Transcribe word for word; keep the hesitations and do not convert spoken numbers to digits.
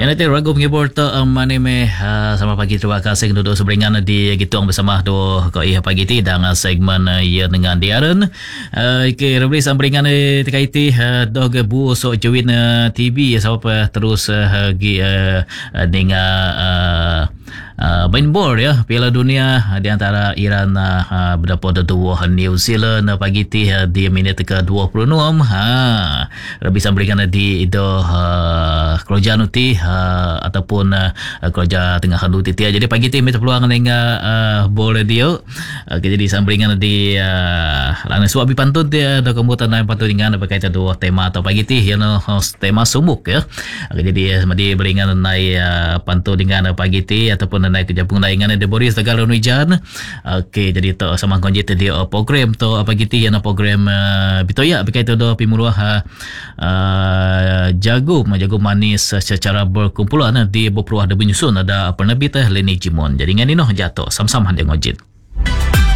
Yang nanti ragu menghibur tu um, mana me uh, sama pagi terima kasih duduk seberingan di gituang bersama tu ko iya pagi ti dan uh, segmen uh, ia dengan diaren uh, ke rebli sambringan uh, terkait uh, dog bu so join uh, T V siapa terus uh, gi uh, dengan uh, Uh, main board ya Piala Dunia uh, di antara Iran uh, berdepan dua New Zealand uh, pagi ti uh, di minit ke dua puluh enam ha lebih sambringan di itu uh, kerajaan uti uh, ataupun uh, kerja tengah handu ti jadi pagi ti minta peluang dengan uh, bola dia uh, jadi sambringan di uh, lana suabi pantun dia ada kemudian yang pantun dengan berkaitan dua tema atau pagi ti yang uh, tema sumuk ya uh, jadi uh, di beringan naik uh, pantun dengan uh, pagi ti ataupun naik tu japung laingan ada Boris Tegala Nuijan. Okey jadi tu sama konjit dia program tu apa gitu yang program uh, bitoya berkaitan do pimuruah uh, uh, jagung jagung manis uh, secara berkumpulan uh, di berperuah ada menyusun ada apa nabi teh Leni Jimon. Jadi ngani noh jatuh sam-sam hande ngojit.